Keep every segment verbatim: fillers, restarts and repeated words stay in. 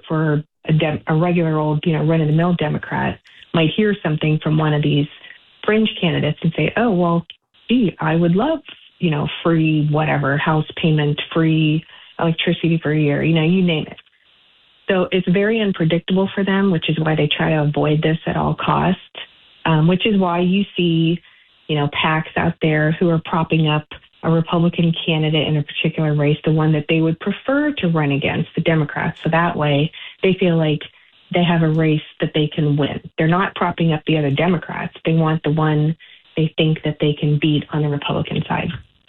for a, dem- a regular old, you know, run-of-the-mill Democrat might hear something from one of these fringe candidates and say, oh, well, gee, I would love, you know, free whatever, house payment, free electricity for a year, you know, you name it. So it's very unpredictable for them, which is why they try to avoid this at all costs, um, which is why you see, you know, PACs out there who are propping up a Republican candidate in a particular race, the one that they would prefer to run against, the Democrats. So that way they feel like they have a race that they can win. They're not propping up the other Democrats. They want the one they think that they can beat on the Republican side.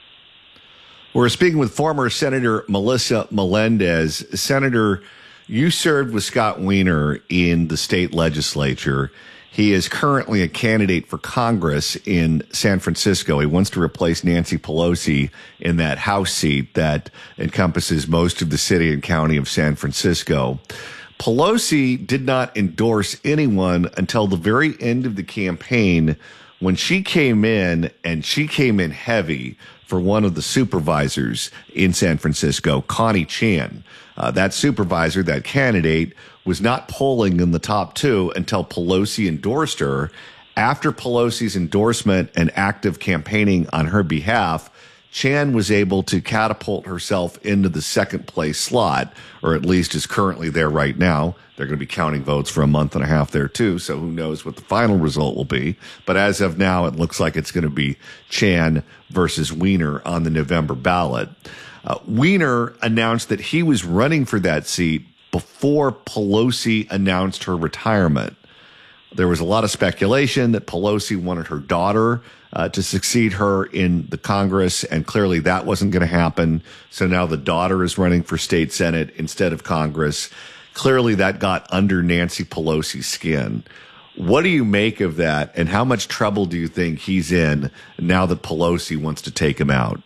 We're speaking with former Senator Melissa Melendez. Senator, you served with Scott Wiener in the state legislature. He is currently a candidate for Congress in San Francisco. He wants to replace Nancy Pelosi in that House seat that encompasses most of the city and county of San Francisco. Pelosi did not endorse anyone until the very end of the campaign, when she came in, and she came in heavy for one of the supervisors in San Francisco, Connie Chan. Uh, that supervisor, that candidate, was not polling in the top two until Pelosi endorsed her. After Pelosi's endorsement and active campaigning on her behalf, Chan was able to catapult herself into the second place slot, or at least is currently there right now. They're going to be counting votes for a month and a half there too, so who knows what the final result will be. But as of now, it looks like it's going to be Chan versus Wiener on the November ballot. Uh, Wiener announced that he was running for that seat before Pelosi announced her retirement. There was a lot of speculation that Pelosi wanted her daughter uh, to succeed her in the Congress, and clearly that wasn't going to happen. So now the daughter is running for state Senate instead of Congress. Clearly that got under Nancy Pelosi's skin. What do you make of that, and how much trouble do you think he's in now that Pelosi wants to take him out?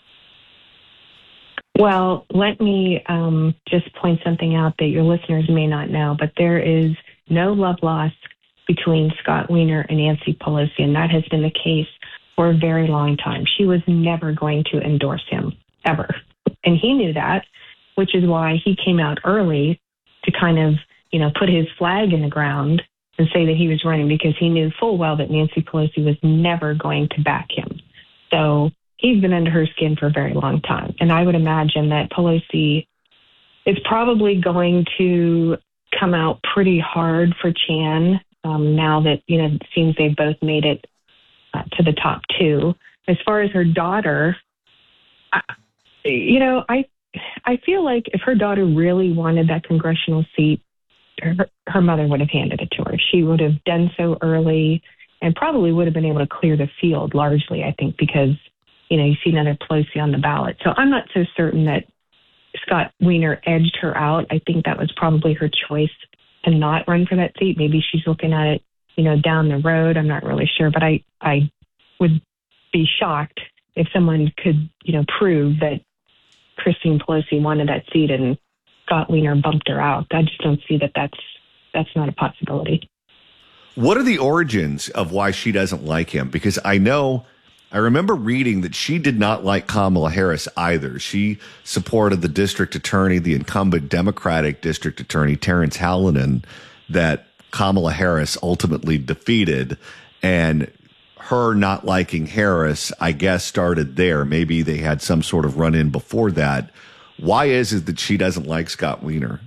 Well, let me um, just point something out that your listeners may not know, but there is no love lost between Scott Wiener and Nancy Pelosi, and that has been the case for a very long time. She was never going to endorse him, ever. And he knew that, which is why he came out early to kind of, you know, put his flag in the ground and say that he was running, because he knew full well that Nancy Pelosi was never going to back him. So he's been under her skin for a very long time. And I would imagine that Pelosi is probably going to come out pretty hard for Chan um, now that, you know, it seems they've both made it uh, to the top two. As far as her daughter, I, you know, I I feel like if her daughter really wanted that congressional seat, her, her mother would have handed it to her. She would have done so early and probably would have been able to clear the field largely, I think, because, you know, you see another Pelosi on the ballot. So I'm not so certain that Scott Wiener edged her out. I think that was probably her choice to not run for that seat. Maybe she's looking at it, you know, down the road. I'm not really sure, but I, I would be shocked if someone could, you know, prove that Christine Pelosi wanted that seat and Scott Wiener bumped her out. I just don't see that that's, that's not a possibility. What are the origins of why she doesn't like him? Because I know, I remember reading that she did not like Kamala Harris either. She supported the district attorney, the incumbent Democratic district attorney, Terrence Hallinan, that Kamala Harris ultimately defeated. And her not liking Harris, I guess, started there. Maybe they had some sort of run-in before that. Why is it that she doesn't like Scott Wiener?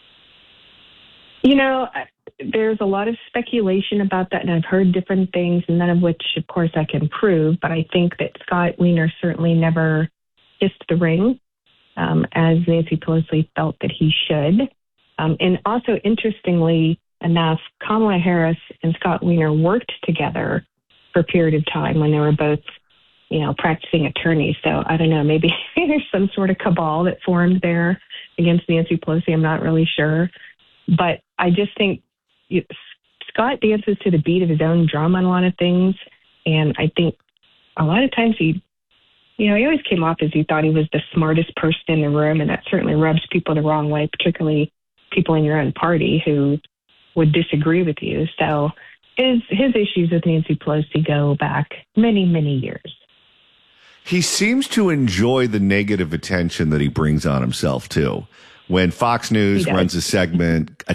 You know, there's a lot of speculation about that, and I've heard different things, none of which, of course, I can prove. But I think that Scott Wiener certainly never kissed the ring, um, as Nancy Pelosi felt that he should. Um, and also, interestingly enough, Kamala Harris and Scott Wiener worked together for a period of time when they were both, you know, practicing attorneys. So I don't know, maybe there's some sort of cabal that formed there against Nancy Pelosi. I'm not really sure. But I just think you, Scott dances to the beat of his own drum on a lot of things. And I think a lot of times he, you know, he always came off as he thought he was the smartest person in the room. And that certainly rubs people the wrong way, particularly people in your own party who would disagree with you. So his, his issues with Nancy Pelosi go back many, many years. He seems to enjoy the negative attention that he brings on himself, too. When Fox News runs a segment